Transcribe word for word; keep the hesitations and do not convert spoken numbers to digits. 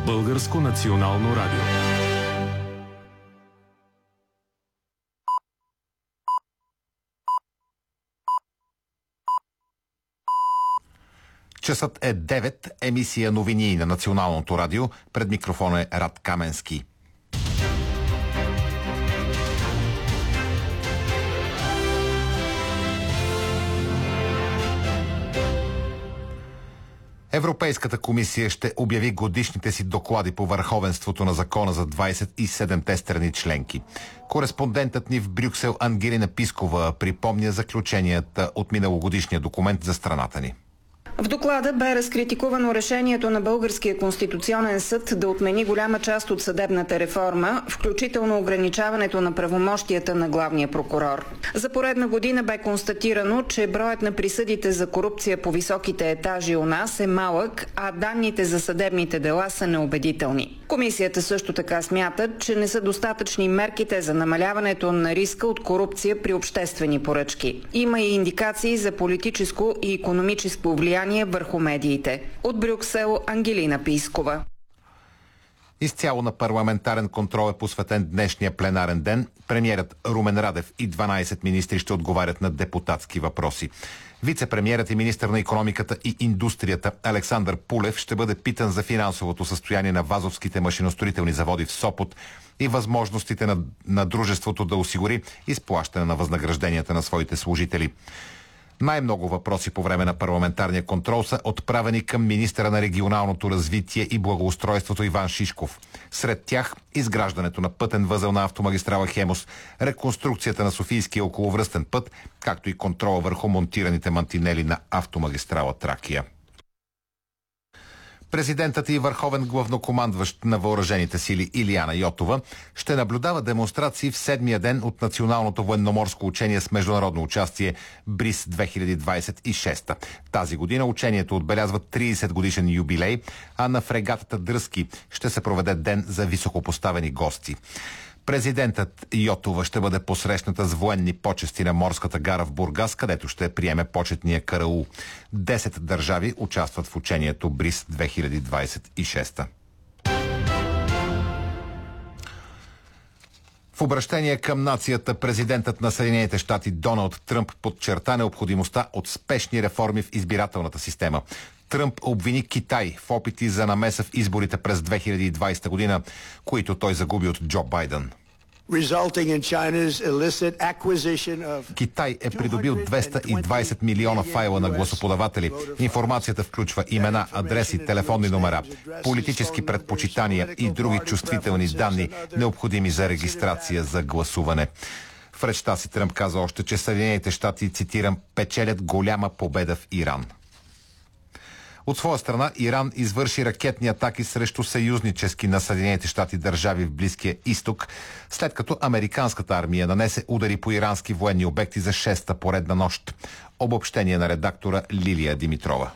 Българско национално радио. Часът е девет, емисия новини на Националното радио. Пред микрофона е Рад Каменски. Европейската комисия ще обяви годишните си доклади по върховенството на закона за двадесет и седемте страни членки. Кореспондентът ни в Брюксел Ангелина Пискова припомня заключенията от миналогодишния документ за страната ни. В доклада бе разкритикувано решението на Българския конституционен съд да отмени голяма част от съдебната реформа, включително ограничаването на правомощията на главния прокурор. За поредна година бе констатирано, че броят на присъдите за корупция по високите етажи у нас е малък, а данните за съдебните дела са неубедителни. Комисията също така смята, че не са достатъчни мерките за намаляването на риска от корупция при обществени поръчки. Има и индикации за политическо и икономическо влияние върху медиите. От Брюксел Ангелина Пискова. Изцяло на парламентарен контрол е посветен днешния пленарен ден. Премиерът Румен Радев и дванадесет министри ще отговарят на депутатски въпроси. Вице-премиерът и министър на икономиката и индустрията Александър Пулев ще бъде питан за финансовото състояние на Вазовските машиностроителни заводи в Сопот и възможностите на, на дружеството да осигури изплащане на възнагражденията на своите служители. Най-много въпроси по време на парламентарния контрол са отправени към министъра на регионалното развитие и благоустройството Иван Шишков. Сред тях изграждането на пътен възел на автомагистрала Хемус, реконструкцията на Софийския околовръстен път, както и контрола върху монтираните мантинели на автомагистрала Тракия. Президентът и върховен главнокомандващ на въоръжените сили Илияна Йотова ще наблюдава демонстрации в седмия ден от националното военноморско учение с международно участие Бриз две хиляди двадесет и шеста. Тази година учението отбелязва тридесет годишен юбилей, а на фрегатата Дръзки ще се проведе ден за високопоставени гости. Президентът Йотова ще бъде посрещната с военни почести на морската гара в Бургас, където ще приеме почетния караул. Десет държави участват в учението Бриз две хиляди двадесет и шеста. В обращение към нацията президентът на Съединените щати Доналд Тръмп подчерта необходимостта от спешни реформи в избирателната система. Тръмп обвини Китай в опити за намеса в изборите през две хиляди и двадесета година, които той загуби от Джо Байден. Китай е придобил двеста и двадесет милиона файла на гласоподаватели. Информацията включва имена, адреси, телефонни номера, политически предпочитания и други чувствителни данни, необходими за регистрация за гласуване. В речта си Тръмп каза още, че Съединените щати, цитирам, печелят голяма победа в Иран. От своя страна, Иран извърши ракетни атаки срещу съюзнически на Съединените щати държави в Близкия изток, след като американската армия нанесе удари по ирански военни обекти за шеста поредна нощ. Обобщение на редактора Лилия Димитрова.